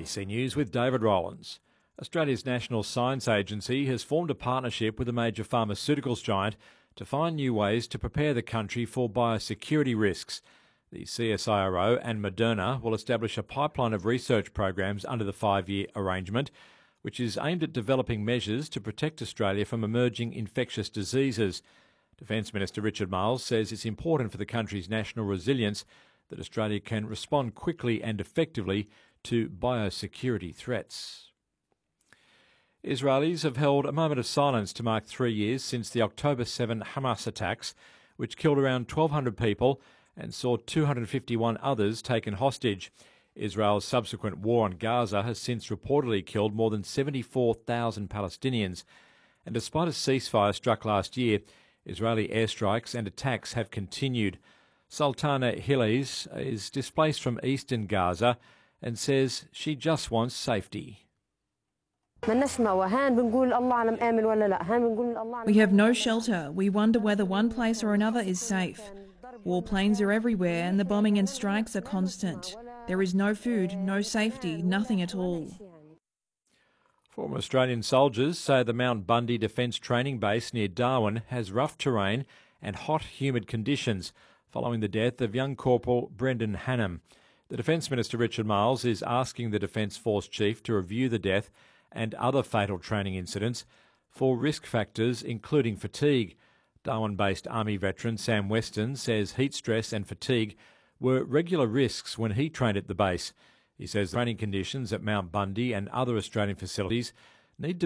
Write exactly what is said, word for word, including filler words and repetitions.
A B C News with David Rowlands. Australia's National Science Agency has formed a partnership with a major pharmaceuticals giant to find new ways to prepare the country for biosecurity risks. The C S I R O and Moderna will establish a pipeline of research programs under the five-year arrangement, which is aimed at developing measures to protect Australia from emerging infectious diseases. Defence Minister Richard Marles says it's important for the country's national resilience that Australia can respond quickly and effectively to biosecurity threats. Israelis have held a moment of silence to mark three years since the October seventh Hamas attacks, which killed around twelve hundred people and saw two hundred fifty-one others taken hostage. Israel's subsequent war on Gaza has since reportedly killed more than seventy-four thousand Palestinians. And despite a ceasefire struck last year, Israeli airstrikes and attacks have continued. Sultana Hilais is displaced from eastern Gaza and says she just wants safety. We have no shelter. We wonder whether one place or another is safe. Warplanes are everywhere and the bombing and strikes are constant. There is no food, no safety, nothing at all. Former Australian soldiers say the Mount Bundy Defence Training Base near Darwin has rough terrain and hot, humid conditions following the death of young Corporal Brendan Hannam. The Defence Minister Richard Marles is asking the Defence Force Chief to review the death and other fatal training incidents for risk factors including fatigue. Darwin-based Army veteran Sam Weston says heat stress and fatigue were regular risks when he trained at the base. He says training conditions at Mount Bundy and other Australian facilities need to